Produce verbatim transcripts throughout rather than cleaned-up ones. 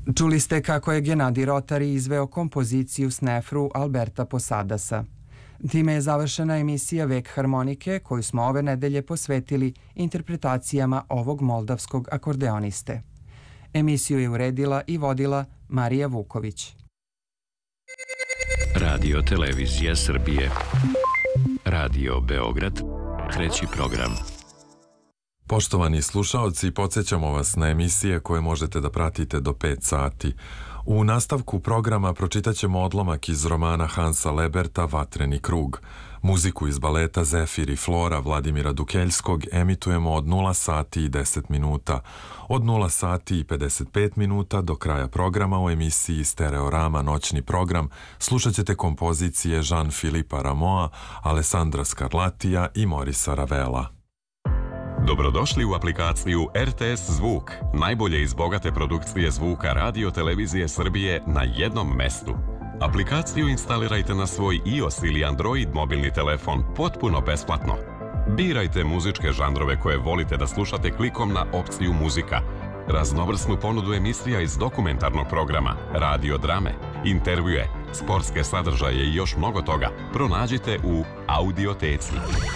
Čuli ste kako je Gennadi Rotari izveo kompoziciju Snefru Alberta Posadasa. Time je završena emisija Vek harmonike koju smo ove nedelje posvetili interpretacijama ovog moldavskog akordeoniste. Emisiju je uredila i vodila Marija Vuković. Radio Televizija Srbije. Radio Beograd, treći program. Poštovani slušaoci, podsjećamo vas na emisije koje možete da pratite do pet sati. U nastavku programa pročitat ćemo odlomak iz romana Hansa Leberta Vatreni krug. Muziku iz baleta Zefir i Flora Vladimira Dukeljskog emitujemo od nula sati i deset minuta. Od nula sati i pedeset pet minuta do kraja programa u emisiji Stereorama noćni program slušat ćete kompozicije Jean-Philippe Rameau, Alessandra Scarlattija i Morisa Ravela. Dobrodošli u aplikaciju R T S Zvuk, najbolje iz bogate produkcije zvuka Radio Televizije Srbije na jednom mestu. Aplikaciju instalirajte na svoj iOS ili Android mobilni telefon potpuno besplatno. Birajte muzičke žanrove koje volite da slušate klikom na opciju muzika. Raznovrsnu ponudu emisija iz dokumentarnog programa, radio drame, intervjue, sportske sadržaje i još mnogo toga pronađite u Audioteci.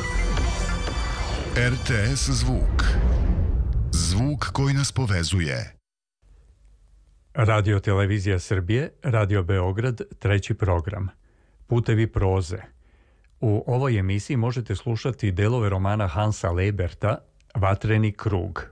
R T S Zvuk. Zvuk koji nas povezuje. Radio Televizija Srbije, Radio Beograd, treći program. Putevi proze. U ovoj emisiji možete slušati delove romana Hansa Leberta Vatreni krug.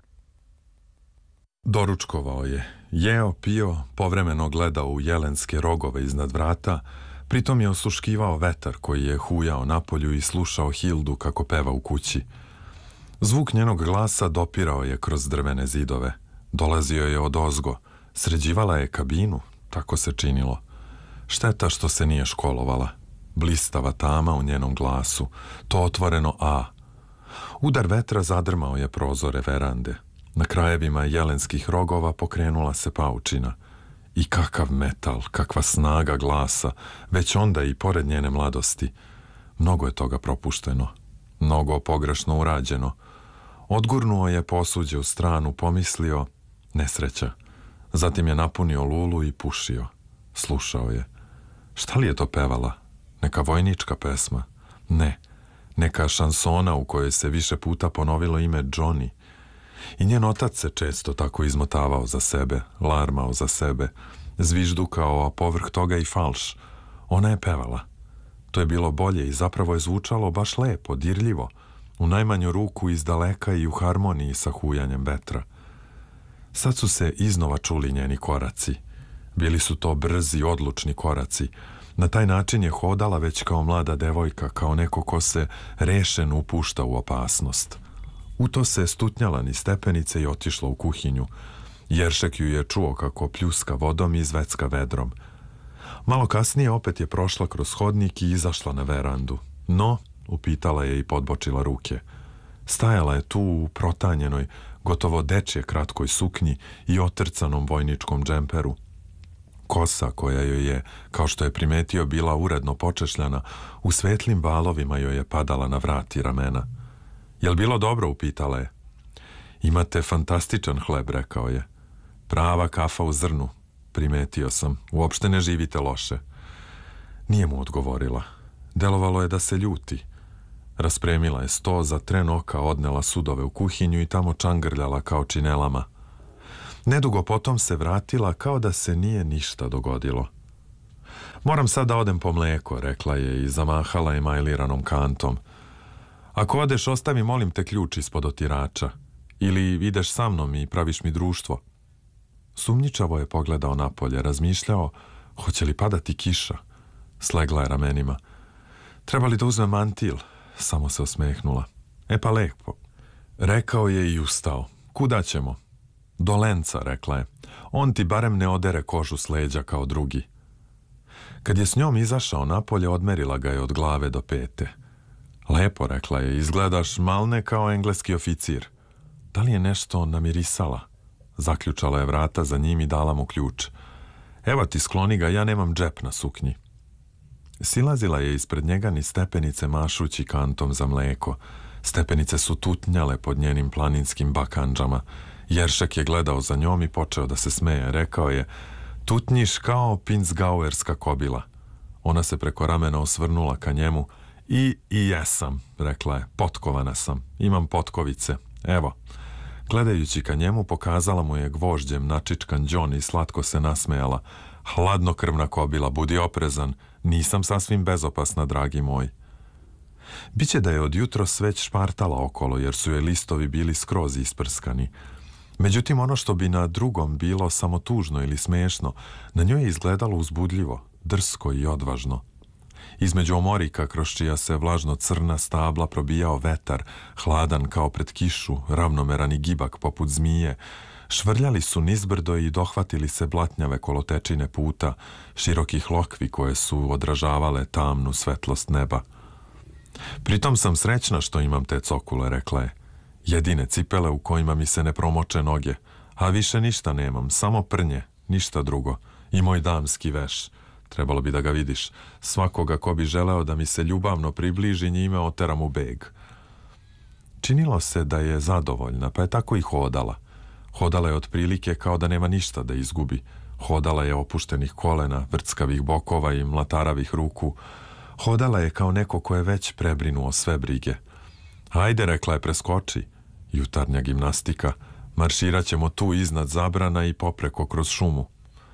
Doručkovao je. Jeo, pio, povremeno gledao u jelenske rogove iznad vrata, pritom je osluškivao vetar koji je hujao napolju i slušao Hildu kako peva u kući. Zvuk njenog glasa dopirao je kroz drvene zidove. Dolazio je od ozgo. Sređivala je kabinu, tako se činilo. Šteta što se nije školovala. Blistava tama u njenom glasu, to otvoreno A. Udar vetra zadrmao je prozore verande. Na krajevima jelenskih rogova pokrenula se paučina. I kakav metal, kakva snaga glasa, već onda i pored njene mladosti. Mnogo je toga propušteno, mnogo pogrešno urađeno. Odgurnuo je posuđe u stranu, pomislio, nesreća. Zatim je napunio lulu i pušio. Slušao je. Šta li je to pevala? Neka vojnička pesma? Ne. Neka šansona u kojoj se više puta ponovilo ime Johnny. I njen otac se često tako izmotavao za sebe, larmao za sebe, zviždukao, a povrh toga i falš. Ona je pevala. To je bilo bolje i zapravo je zvučalo baš lepo, dirljivo, u najmanju ruku iz daleka i u harmoniji sa hujanjem vetra. Sad su se iznova čuli njeni koraci. Bili su to brzi, odlučni koraci. Na taj način je hodala već kao mlada devojka, kao neko ko se rešen upušta u opasnost. U to se stutnjala niz stepenice i otišla u kuhinju. Jeršek ju je čuo kako pljuska vodom i zvecka vedrom. Malo kasnije opet je prošla kroz hodnik i izašla na verandu. No, upitala je i podbočila ruke. Stajala je tu u protanjenoj, gotovo dečje kratkoj suknji i otrcanom vojničkom džemperu. Kosa koja joj je, kao što je primetio, bila uredno počešljana, u svetlim valovima joj je padala na vrat i ramena. Jel bilo dobro, upitala je. Imate fantastičan hleb, rekao je. Prava kafa u zrnu, primetio sam, uopšte ne živite loše. Nije mu odgovorila. Delovalo je da se ljuti. Raspremila je sto, za tren oka odnela sudove u kuhinju i tamo čangrljala kao činelama. Nedugo potom se vratila kao da se nije ništa dogodilo. Moram sad da odem po mleko, rekla je i zamahala je majliranom kantom. Ako odeš, ostavi molim te ključ ispod otirača. Ili ideš sa mnom i praviš mi društvo. Sumnjičavo je pogledao napolje, razmišljao, hoće li padati kiša. Slegla je ramenima. Treba li da uzmem mantil? Samo se osmehnula. E pa lepo. Rekao je i ustao. Kuda ćemo? Do Lenca, rekla je. On ti barem ne odere kožu s leđa kao drugi. Kad je s njom izašao napolje, odmerila ga je od glave do pete. Lepo, rekla je, izgledaš malne kao engleski oficir. Da li je nešto namirisala? Zaključala je vrata za njim i dala mu ključ. Evo ti, skloni ga, ja nemam džep na suknji. Silazila je ispred njega niz stepenice mašući kantom za mleko. Stepenice su tutnjale pod njenim planinskim bakandžama. Jeršek je gledao za njom i počeo da se smeje. Rekao je, Tutnjiš kao pinsgauerska kobila. Ona se preko ramena osvrnula ka njemu. I, i jesam, rekla je, potkovana sam, imam potkovice, evo. Gledajući ka njemu, pokazala mu je gvožđem načičkan đon i slatko se nasmejala. Hladnokrvna kobila, budi oprezan, nisam sasvim bezopasna, dragi moj. Biće da je od jutro već špartala okolo, jer su joj listovi bili skroz isprskani. Međutim, ono što bi na drugom bilo samo tužno ili smešno, na njoj je izgledalo uzbudljivo, drsko i odvažno. Između omorika, kroz čija se vlažno crna stabla probijao vetar, hladan kao pred kišu, ravnomeran i gibak poput zmije, švrljali su nizbrdo i dohvatili se blatnjave kolotečine puta, širokih lokvi koje su odražavale tamnu svetlost neba. Pritom sam srećna što imam te cokule, rekla je. Jedine cipele u kojima mi se ne promoče noge, a više ništa nemam, samo prnje, ništa drugo. I moj damski veš, trebalo bi da ga vidiš, svakoga ko bi želeo da mi se ljubavno približi njime oteram u beg. Činilo se da je zadovoljna, pa je tako i hodala. Hodala je otprilike kao da nema ništa da izgubi. Hodala je opuštenih kolena, vrckavih bokova i mlataravih ruku. Hodala je kao neko ko je već prebrinuo sve brige. Ajde, rekla je, preskoči. Jutarnja gimnastika. Marširat ćemo tu iznad zabrana i popreko kroz šumu.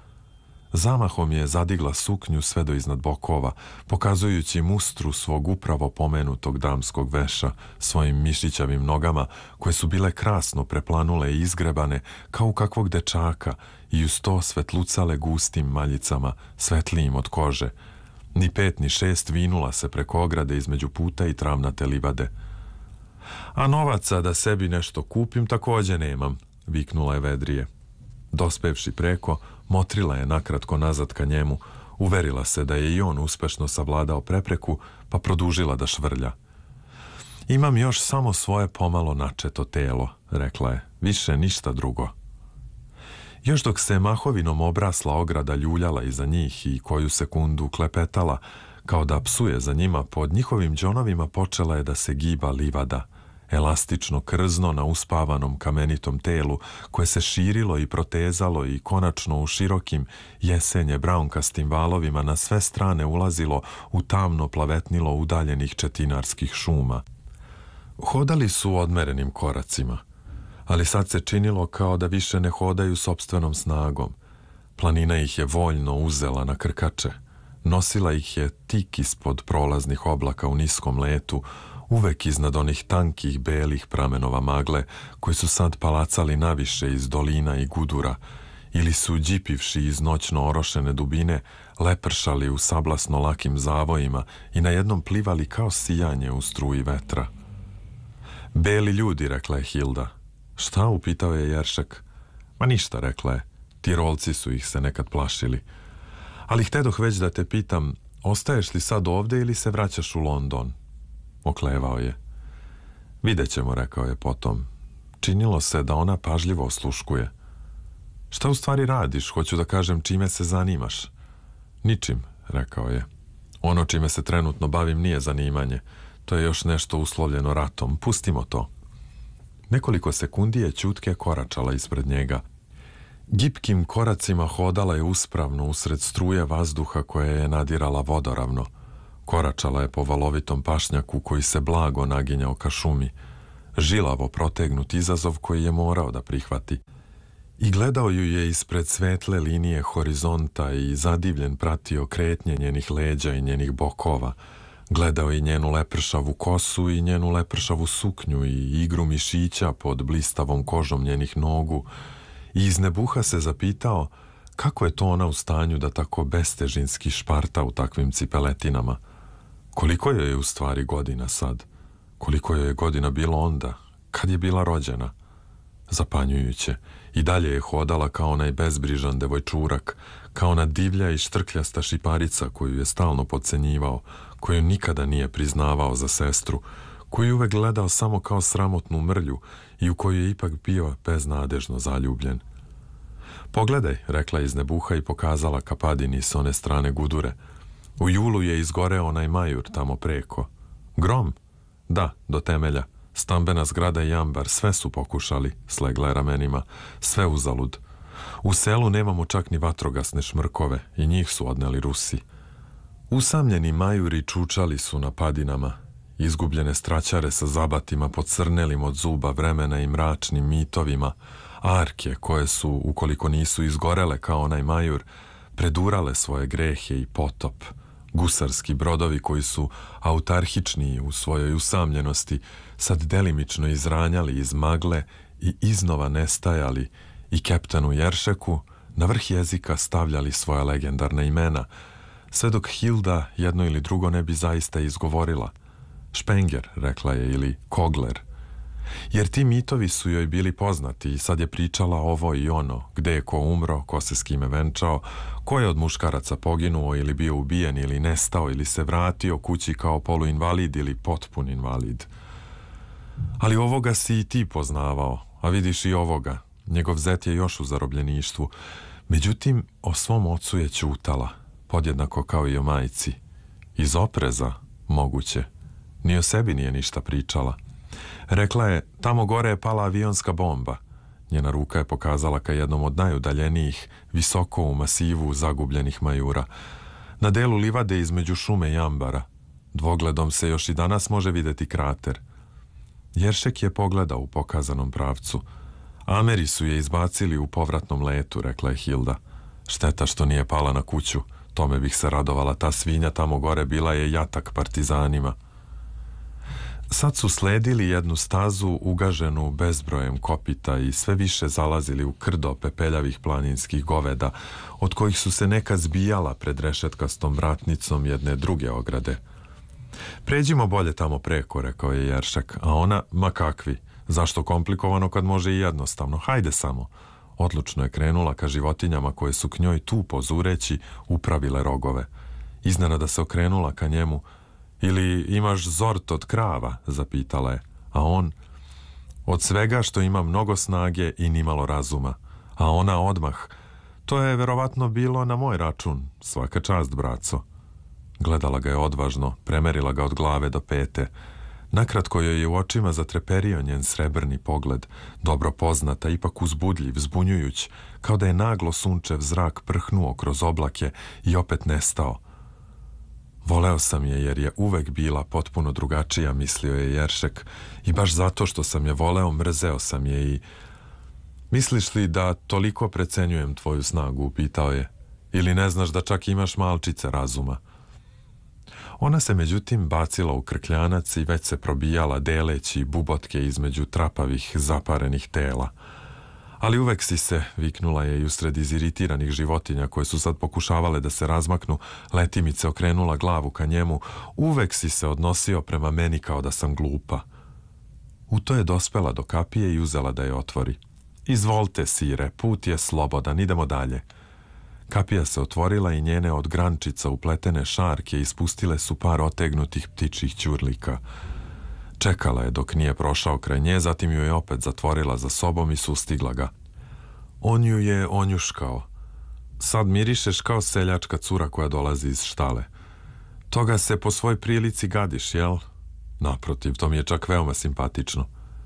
Zamahom je zadigla suknju sve do iznad bokova, pokazujući mustru svog upravo pomenutog damskog veša svojim mišićavim nogama, koje su bile krasno preplanule i izgrebane kao u kakvog dečaka i uz to svetlucale gustim maljicama, svetlijim od kože. Ni pet ni šest vinula se preko ograde između puta i travnate livade. A novaca da sebi nešto kupim takođe nemam, viknula je vedrije. Dospevši preko, motrila je nakratko nazad ka njemu, uverila se da je i on uspešno savladao prepreku, pa produžila da švrlja. Imam još samo svoje pomalo načeto telo, rekla je, više ništa drugo. Još dok se mahovinom obrasla ograda ljuljala iza njih i koju sekundu klepetala, kao da psuje za njima, pod njihovim džonovima počela je da se giba livada, elastično krzno na uspavanom kamenitom telu, koje se širilo i protezalo i konačno u širokim jesenje braunkastim valovima na sve strane ulazilo u tamno plavetnilo udaljenih četinarskih šuma. Hodali su odmerenim koracima, ali sad se činilo kao da više ne hodaju sopstvenom snagom. Planina ih je voljno uzela na krkače, nosila ih je tik ispod prolaznih oblaka u niskom letu, uvek iznad onih tankih belih pramenova magle koji su sad palacali naviše iz dolina i gudura ili su đipivši iz noćno orošene dubine lepršali u sablasno lakim zavojima i na jednom plivali kao sijanje u struji vetra. Beli ljudi, rekla je Hilda. Šta, upitao je Jeršak. Ma ništa, rekla je. Tirolci su ih se nekad plašili. Ali htedoh već da te pitam, ostaješ li sad ovde ili se vraćaš u London? Oklevao je. Vidjet ćemo, rekao je potom. Činilo se da ona pažljivo osluškuje. Šta u stvari radiš, hoću da kažem čime se zanimaš? Ničim, rekao je. Ono čime se trenutno bavim nije zanimanje. To je još nešto uslovljeno ratom. Pustimo to. Nekoliko sekundi je ćutke koračala ispred njega. Gipkim koracima hodala je uspravno usred struje vazduha koja je nadirala vodoravno. Koračala je po valovitom pašnjaku koji se blago naginjao ka šumi. Žilavo protegnut izazov koji je morao da prihvati. I gledao ju je ispred svetle linije horizonta i zadivljen pratio kretnje njenih leđa i njenih bokova. Gledao i njenu lepršavu kosu i njenu lepršavu suknju i igru mišića pod blistavom kožom njenih nogu i iz nebuha se zapitao kako je to ona u stanju da tako bestežinski šparta u takvim cipeletinama. Koliko joj je u stvari godina sad? Koliko joj je godina bilo onda? Kad je bila rođena? Zapanjujuće. I dalje je hodala kao onaj bezbrižan devojčurak, kao ona divlja i štrkljasta šiparica koju je stalno podcenjivao, koju nikada nije priznavao za sestru, koju uvek gledao samo kao sramotnu mrlju i u koju je ipak bio beznadežno zaljubljen. Pogledaj, rekla iz nebuha i pokazala ka padini s one strane gudure. U julu je izgoreo onaj majur tamo preko. Grom? Da, do temelja. Stambena zgrada i ambar, sve su pokušali, slegla je ramenima, sve uzalud. U selu nemamo čak ni vatrogasne šmrkove i njih su odneli Rusi. Usamljeni majuri čučali su na padinama, izgubljene straćare sa zabatima pocrnelim od zuba vremena i mračnim mitovima, arke koje su, ukoliko nisu izgorele kao onaj majur, predurale svoje grehe i potop, gusarski brodovi koji su autarhičniji u svojoj usamljenosti sad delimično izranjali iz magle i iznova nestajali i kaptenu Jeršeku na vrh jezika stavljali svoja legendarna imena, sve dok Hilda jedno ili drugo ne bi zaista izgovorila. Špenger, rekla je, ili Kogler. Jer ti mitovi su joj bili poznati i sad je pričala ovo i ono, gde je ko umro, ko se s kime venčao, ko je od muškaraca poginuo ili bio ubijen ili nestao ili se vratio kući kao poluinvalid ili potpun invalid. Ali ovoga si i ti poznavao, a vidiš i ovoga. Njegov zet je još u zarobljeništvu. Međutim, o svom ocu je ćutala, podjednako kao i o majci. Iz opreza, moguće. Ni o sebi nije ništa pričala. Rekla je, tamo gore je pala avionska bomba. Njena ruka je pokazala ka jednom od najudaljenijih, visoko u masivu zagubljenih majura. Na delu livade između šume i ambara. Dvogledom se još i danas može vidjeti krater. Jeršek je pogledao u pokazanom pravcu. Ameri su je izbacili u povratnom letu, rekla je Hilda. Šteta što nije pala na kuću. Tome bih se radovala, ta svinja tamo gore bila je jatak partizanima. Sad su sledili jednu stazu ugaženu bezbrojem kopita i sve više zalazili u krdo pepeljavih planinskih goveda, od kojih su se neka zbijala pred rešetkastom vratnicom jedne druge ograde. Pređimo bolje tamo preko, rekao je Jeršek, a ona, ma kakvi, zašto komplikovano kad može i jednostavno, hajde samo. Odlučno je krenula ka životinjama koje su k njoj tu pozureći upravile rogove. Iznenada se okrenula ka njemu. Ili imaš zort od krava, zapitala je, a on, od svega što ima mnogo snage i nimalo razuma, a ona odmah, to je verovatno bilo na moj račun, svaka čast, braco. Gledala ga je odvažno, premerila ga od glave do pete. Nakratko joj je u očima zatreperio njen srebrni pogled, dobro poznata, ipak uzbudljiv, zbunjujuć, kao da je naglo sunčev zrak prhnuo kroz oblake i opet nestao. Voleo sam je jer je uvek bila potpuno drugačija, mislio je Jeršek, i baš zato što sam je voleo, mrzeo sam je i... Misliš li da toliko precenjujem tvoju snagu, upitao je, ili ne znaš da čak imaš malčice razuma? Ona se međutim bacila u krkljanac i već se probijala deleći bubotke između trapavih zaparenih tela. Ali uvek si se, viknula je i usred iziritiranih životinja koje su sad pokušavale da se razmaknu, letimice okrenula glavu ka njemu, uvek si se odnosio prema meni kao da sam glupa. U to je dospela do kapije i uzela da je otvori. Izvolite, sire, put je slobodan, idemo dalje. Kapija se otvorila i njene od grančica upletene šarke ispustile su par otegnutih ptičjih ćurlika. Čekala je dok nije prošao kraj nje, zatim ju je opet zatvorila za sobom i sustigla ga. On ju je onjuškao. Sad mirišeš kao seljačka cura koja dolazi iz štale. Toga se po svoj prilici gadiš, jel? Naprotiv, to mi je čak veoma simpatično.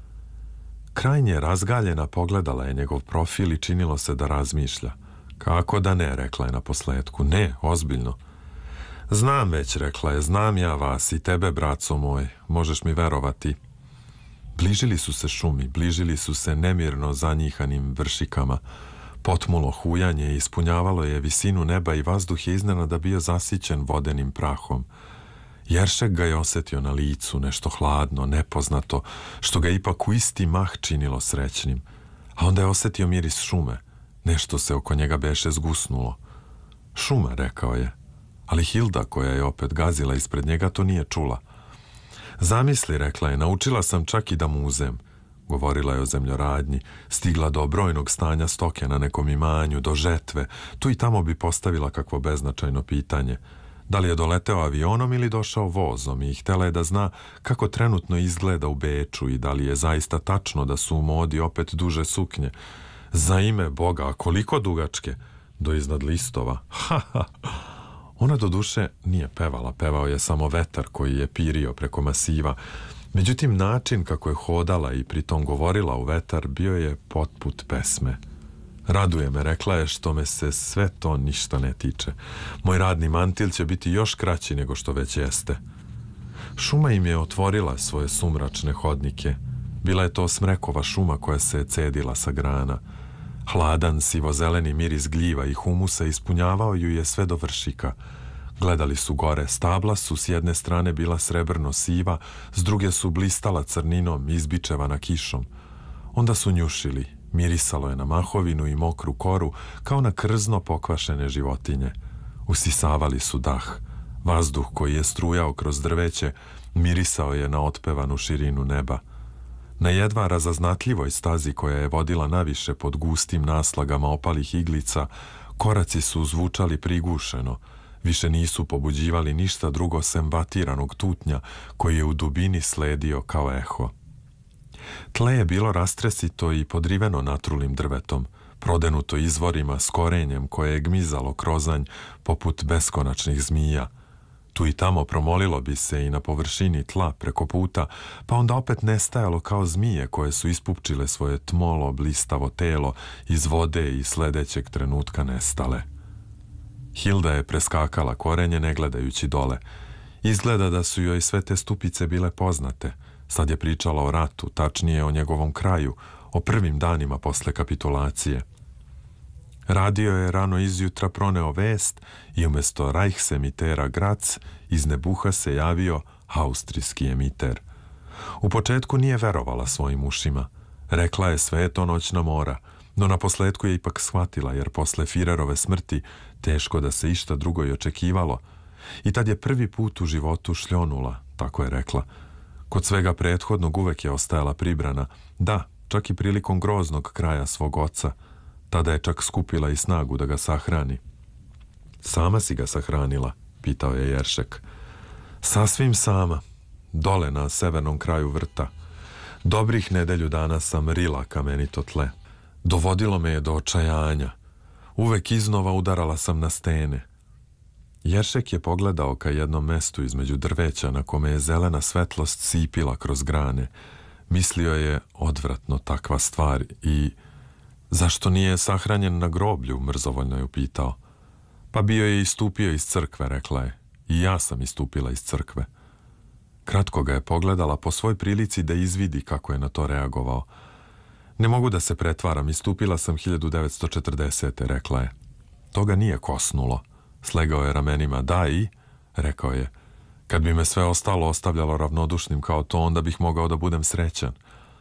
Krajnje razgaljena pogledala je njegov profil i činilo se da razmišlja. Kako da ne, rekla je na posledku. Ne, ozbiljno. Znam već, rekla je, znam ja vas i tebe, braco moj, možeš mi verovati. Bližili su se šumi, bližili su se nemirno zanjihanim vršikama. Potmulo hujanje ispunjavalo je visinu neba i vazduh je iznenada bio zasićen vodenim prahom. Jeršek ga je osetio na licu, nešto hladno, nepoznato, što ga ipak u isti mah činilo srećnim. A onda je osetio miris šume. Nešto se oko njega beše zgusnulo. Šuma, rekao je. Ali Hilda, koja je opet gazila ispred njega, to nije čula. Zamisli, rekla je, naučila sam čak i da muzem. Govorila je o zemljoradnji, stigla do brojnog stanja stoke na nekom imanju, do žetve. Tu i tamo bi postavila kakvo beznačajno pitanje. Da li je doleteo avionom ili došao vozom i htela je da zna kako trenutno izgleda u Beču i da li je zaista tačno da su u modi opet duže suknje. Za ime Boga, a koliko dugačke? Do iznad listova. Ha, ha. Ona do duše nije pevala, pevao je samo vetar koji je pirio preko masiva. Međutim, način kako je hodala i pritom govorila u vetar bio je potput pesme. Raduje me, rekla je, što me se sve to ništa ne tiče. Moj radni mantil će biti još kraći nego što već jeste. Šuma im je otvorila svoje sumračne hodnike. Bila je to smrekova šuma koja se je cedila sa grana. Hladan, sivo-zeleni miris gljiva i humusa ispunjavao ju je sve do vršika. Gledali su gore, stabla su s jedne strane bila srebrno siva, s druge su blistala crninom, izbičevana kišom. Onda su njušili, mirisalo je na mahovinu i mokru koru, kao na krzno pokvašene životinje. Usisavali su dah. Vazduh koji je strujao kroz drveće mirisao je na otpevanu širinu neba. Na jedva razaznatljivoj stazi koja je vodila naviše pod gustim naslagama opalih iglica, koraci su zvučali prigušeno, više nisu pobuđivali ništa drugo sem vatiranog tutnja koji je u dubini sledio kao eho. Tle je bilo rastresito i podriveno natrulim drvetom, prodenuto izvorima s korenjem koje je gmizalo krozanj poput beskonačnih zmija. Tu i tamo promolilo bi se i na površini tla preko puta, pa onda opet nestajalo kao zmije koje su ispupčile svoje tmolo, blistavo telo iz vode i sledećeg trenutka nestale. Hilda je preskakala korenje ne gledajući dole. Izgleda da su joj sve te stupice bile poznate. Sad je pričala o ratu, tačnije o njegovom kraju, o prvim danima posle kapitulacije. Radio je rano izjutra proneo vest i umjesto Reichsemitera Graz iz Nebuha se javio austrijski emiter. U početku nije verovala svojim ušima. Rekla je sve je to noćna mora, no na posledku je ipak shvatila jer posle Firerove smrti teško da se išta drugo i očekivalo. I tad je prvi put u životu šljonula, tako je rekla. Kod svega prethodnog uvek je ostajala pribrana, da, čak i prilikom groznog kraja svog oca. Tada je čak skupila i snagu da ga sahrani. Sama si ga sahranila, pitao je Jeršek. Sasvim sama, dole na severnom kraju vrta. Dobrih nedelju dana sam rila kamenito tle. Dovodilo me je do očajanja. Uvek iznova udarala sam na stene. Jeršek je pogledao ka jednom mestu između drveća na kome je zelena svetlost sipila kroz grane. Mislio je odvratno takva stvar i... Zašto nije sahranjen na groblju, mrzovoljno je upitao. Pa bio je istupio iz crkve, rekla je. I ja sam istupila iz crkve. Kratko ga je pogledala po svoj prilici da izvidi kako je na to reagovao. Ne mogu da se pretvaram, istupila sam hiljadu devetsto četrdesete. rekla je. To ga nije kosnulo. Slegao je ramenima. Da i, rekao je. Kad bi me sve ostalo ostavljalo ravnodušnim kao to, onda bih mogao da budem srećan.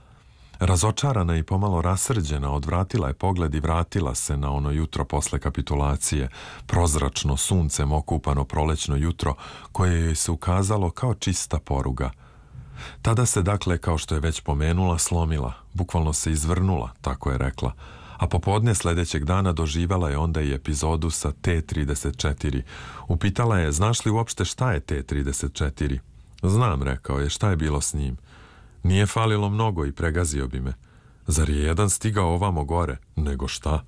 Razočarana i pomalo rasrđena, odvratila je pogled i vratila se na ono jutro posle kapitulacije, prozračno, suncem okupano prolećno jutro, koje joj se ukazalo kao čista poruga. Tada se, dakle, kao što je već pomenula, slomila, bukvalno se izvrnula, tako je rekla, a popodne sledećeg dana doživela je onda i epizodu sa T trideset četiri. Upitala je, znaš li uopšte šta je T trideset četiri? Znam, rekao je, šta je bilo s njim? Nije falilo mnogo i pregazio bi me. Zar je jedan stigao ovamo gore? Nego šta?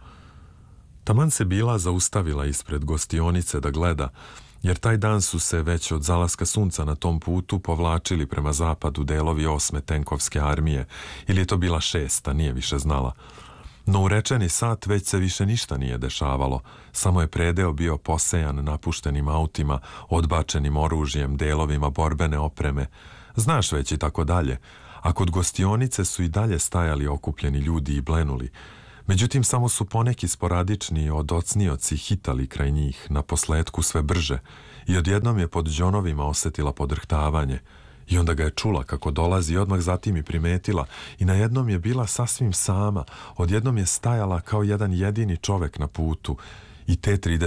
Taman se bila zaustavila ispred gostionice da gleda, jer taj dan su se već od zalaska sunca na tom putu povlačili prema zapadu delovi osme tenkovske armije, ili je to bila šesta, nije više znala. No u rečeni sat već se više ništa nije dešavalo, samo je predeo bio posejan napuštenim autima, odbačenim oružjem, delovima borbene opreme, znaš već i tako dalje, a kod gostionice su i dalje stajali okupljeni ljudi i blenuli. Međutim, samo su poneki sporadični odocnioci hitali kraj njih, na posledku sve brže, i odjednom je pod đonovima osetila podrhtavanje. I onda ga je čula kako dolazi i odmah zatim i primetila i na jednom je bila sasvim sama, odjednom je stajala kao jedan jedini čovek na putu i T trideset